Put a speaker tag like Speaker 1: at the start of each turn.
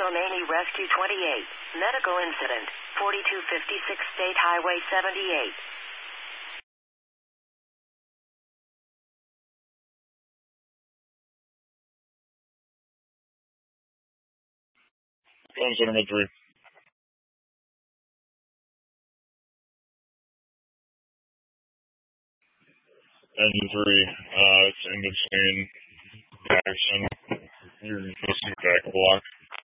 Speaker 1: Alemany Rescue 28. Medical incident. 4256 State Highway 78.
Speaker 2: Phone center mid 3. Engine 3, it's in between Jackson. You're listening back block.